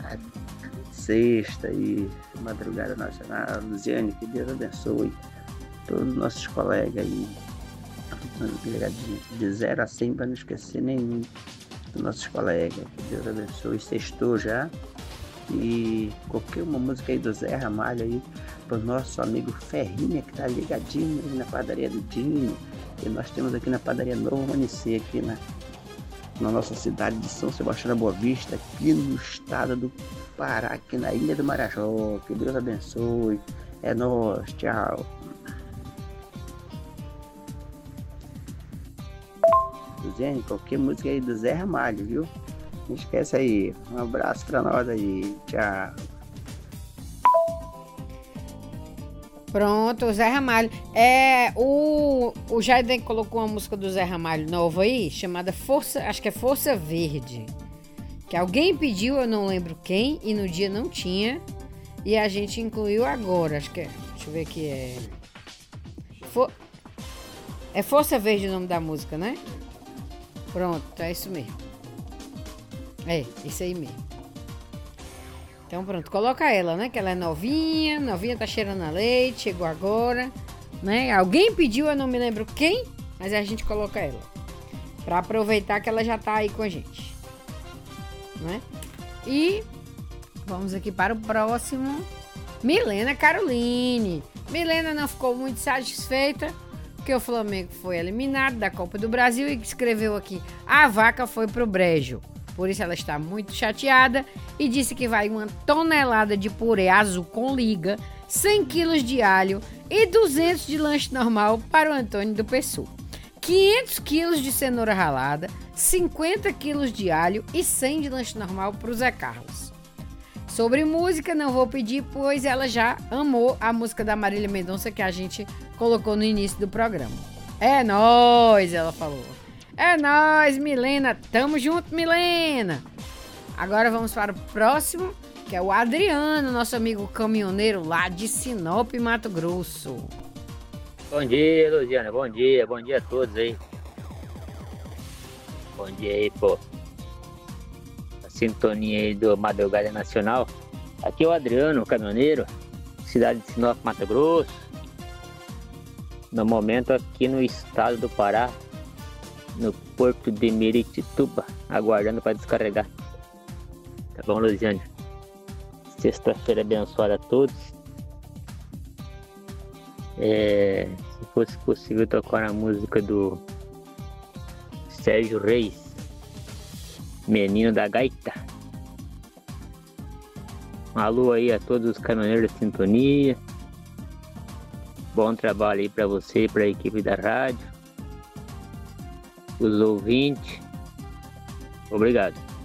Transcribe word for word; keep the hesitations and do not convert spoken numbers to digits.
sexta e madrugada nacional. Luziane, que Deus abençoe todos os nossos colegas aí, de zero a cem, para não esquecer nenhum dos nossos colegas. Que Deus abençoe. Sextou já. E qualquer uma música aí do Zé Ramalho aí, pro nosso amigo Ferrinha, que tá ligadinho aí na padaria do Dino. E nós temos aqui na padaria Novo Amanhecer, aqui na, na nossa cidade de São Sebastião da Boa Vista, aqui no estado do Pará, aqui na Ilha do Marajó. Que Deus abençoe. É nóis, tchau. Luziane, qualquer música aí do Zé Ramalho, viu? Não esquece aí. Um abraço pra nós aí. Tchau. Pronto, o Zé Ramalho. É, o, o Jaiden colocou uma música do Zé Ramalho nova aí, chamada Força, acho que é Força Verde. Que alguém pediu, eu não lembro quem, e no dia não tinha. E a gente incluiu agora, acho que é. Deixa eu ver aqui, é. For, é Força Verde o nome da música, né? Pronto, é isso mesmo. É, isso aí mesmo. Então pronto, coloca ela, né? Que ela é novinha, novinha, tá cheirando a leite, chegou agora, né? Alguém pediu, eu não me lembro quem, mas a gente coloca ela. Pra aproveitar que ela já tá aí com a gente. Né? E vamos aqui para o próximo. Milena Caroline. Milena não ficou muito satisfeita porque o Flamengo foi eliminado da Copa do Brasil e escreveu aqui: a vaca foi pro brejo. Por isso ela está muito chateada e disse que vai uma tonelada de purê azul com liga, cem quilos de alho e duzentos de lanche normal para o Antônio do Pessoa. quinhentos quilos de cenoura ralada, cinquenta quilos de alho e cem de lanche normal para o Zé Carlos. Sobre música, não vou pedir, pois ela já amou a música da Marília Mendonça que a gente colocou no início do programa. É nóis, ela falou. É nóis, Milena. Tamo junto, Milena. Agora vamos para o próximo, que é o Adriano, nosso amigo caminhoneiro lá de Sinop, Mato Grosso. Bom dia, Luziana. Bom dia. Bom dia a todos aí. Bom dia aí, pô. A sintonia aí do Madrugada Nacional. Aqui é o Adriano, caminhoneiro, cidade de Sinop, Mato Grosso. No momento aqui no estado do Pará, no porto de Miritituba, aguardando para descarregar. Tá bom, Luziane? Sexta-feira abençoada a todos. É, se fosse possível tocar a música do Sérgio Reis, Menino da Gaita. Um alô aí a todos os caminhoneiros de sintonia. Bom trabalho aí para você e para a equipe da rádio. Os ouvintes. Obrigado.